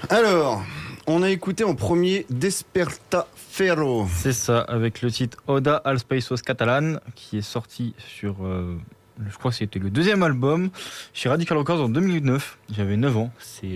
Alors, on a écouté en premier Despertaferro. C'est ça, avec le titre Oda als Països Catalan, qui est sorti sur, je crois que c'était le deuxième album, chez Radical Records en 2009. J'avais 9 ans.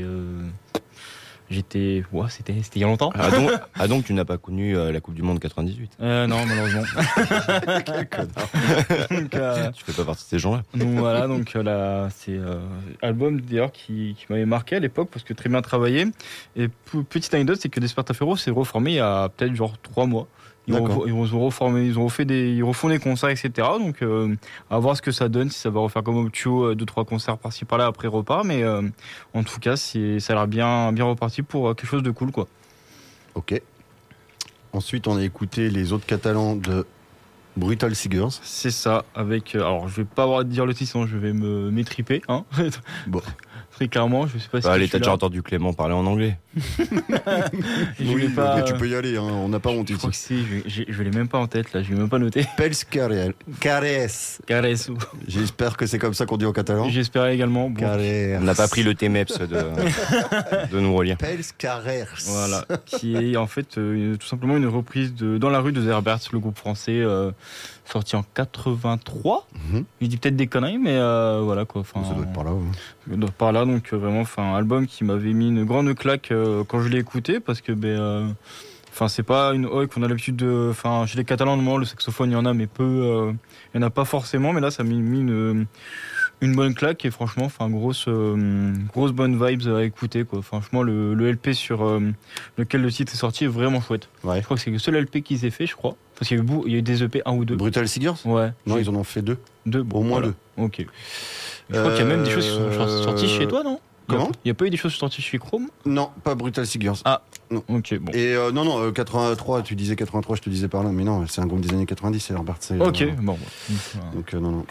C'était il y a longtemps. Donc tu n'as pas connu la Coupe du Monde 98. Non, malheureusement. Quel connard. Donc, Tu fais pas partie de ces gens-là. donc voilà, là, c'est album d'ailleurs qui m'avait marqué à l'époque parce que très bien travaillé. Et petite anecdote, c'est que Despertaferro s'est reformé il y a peut-être genre 3 mois. Ils ont reformé, ils refont des concerts, etc. Donc à voir ce que ça donne, si ça va refaire comme Optio, 2-3 concerts par-ci par-là, après repart. Mais en tout cas, ça a l'air bien reparti pour quelque chose de cool, quoi. Ok. Ensuite, on a écouté les autres Catalans de Brutal Seegers. C'est ça, avec. Alors, je vais pas avoir à dire le titre, sinon je vais m'étriper. Hein. Bon. Très clairement, je sais pas si. Allez, t'as déjà entendu Clément parler en anglais. Oui, mais tu peux y aller, hein, on n'a pas honte Je ici. crois que si, je l'ai même pas en tête, là, je l'ai même pas noté. Pels Cares. Cares. J'espère que c'est comme ça qu'on dit en catalan. J'espérais également. Bon, Cares. On n'a pas pris le TMEPS de nous relire. Pels Cares. voilà, qui est en fait tout simplement une reprise de Dans la rue de The Herberts, le groupe français sorti en 83. Je dis peut-être des conneries, mais voilà quoi. Ça doit être par là. Ouais. Ça doit être par là, donc vraiment, un album qui m'avait mis une grande claque quand je l'ai écouté, parce que c'est pas une oi qu'on a l'habitude de. Chez les Catalans, normalement, le saxophone, il y en a, mais peu. Il n'y en a pas forcément, mais là, ça m'a mis une bonne claque et franchement, grosse bonne vibes à écouter, quoi. Franchement, le LP sur lequel le titre est sorti est vraiment chouette. Ouais. Je crois que c'est le seul LP qu'ils aient fait, je crois. Parce qu'il y a eu des EP, 1 ou 2. Brutal Seegers. Ouais. Non, ils en ont fait 2. Bon, Au moins voilà. 2. Ok. Je crois qu'il y a même des choses qui sont sorties chez toi, non? Comment? Il n'y a pas eu des choses sorties chez Chrome? Non, pas Brutal Seegers. Ah, non. Ok, bon. Et 83, tu disais 83, je te disais par là, mais non, c'est un groupe des années 90, c'est Herbert. Ok, bon. Donc non.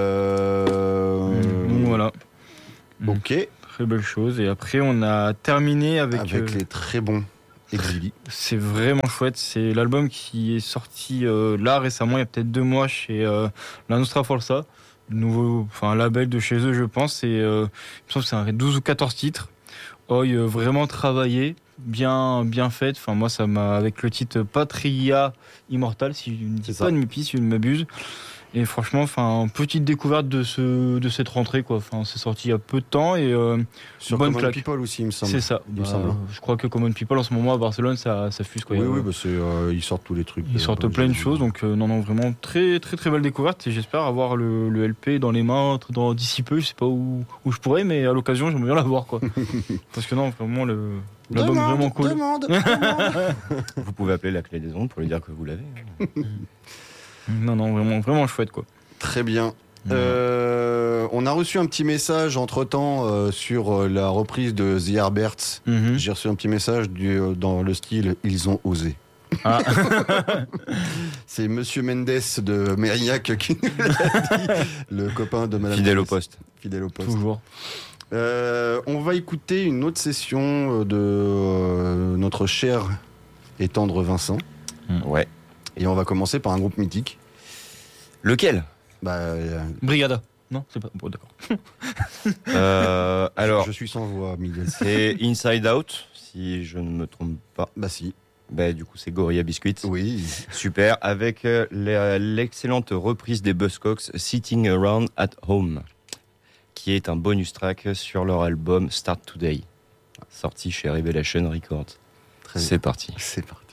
Donc voilà. Ok. Très belle chose. Et après, on a terminé avec les très bons Exili. C'est vraiment chouette. C'est l'album qui est sorti là récemment, il y a peut-être 2 mois chez La Nostra Forza. Nouveau, label de chez eux, je pense. Et il me semble que c'est 12 ou 14 titres. Vraiment travaillé, bien fait. Moi, ça m'a, avec le titre Patria Immortal, si je ne dis pas de mépies, si je ne m'abuse. Et franchement, petite découverte de cette rentrée, quoi. C'est sorti il y a peu de temps et sur bonne Common claque. People aussi, il me semble. C'est ça. Je crois que Common People en ce moment à Barcelone, ça fuse, quoi. Oui, ils sortent tous les trucs. Ils sortent plein de choses, donc non, vraiment très très très belle découverte. Et j'espère avoir le LP dans les mains d'ici peu. Je sais pas où je pourrais, mais à l'occasion, j'aimerais bien l'avoir, quoi. Parce que non, vraiment l'album est vraiment cool. Demande. Vous pouvez appeler la clé des ondes pour lui dire que vous l'avez. Non, vraiment chouette, quoi. Très bien. On a reçu un petit message entre-temps sur la reprise de The Herberts. J'ai reçu un petit message dans le style « Ils ont osé ». Ah. C'est Monsieur Mendes de Mérignac qui nous l'a dit, le copain de Madame Fidèle Mendes. au poste. Fidèle au poste. Toujours. On va écouter une autre session de notre cher et tendre Vincent. Ouais. Et on va commencer par un groupe mythique. Lequel? Brigada. Non, c'est pas. Bon, d'accord. Alors, je suis sans voix, Miguel. c'est Inside Out, si je ne me trompe pas. Bah si. Du coup, c'est Gorilla Biscuits. Oui. Super. Avec l'excellente reprise des Buzzcocks, Sitting Around at Home, qui est un bonus track sur leur album Start Today, sorti chez Revelation Records. C'est parti. C'est parti.